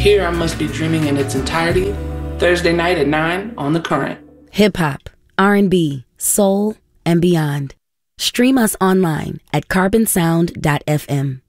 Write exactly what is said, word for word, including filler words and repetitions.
Here I Must Be Dreaming in its entirety, Thursday night at nine on The Current. Hip hop, R and B, soul, and beyond. Stream us online at carbon sound dot f m.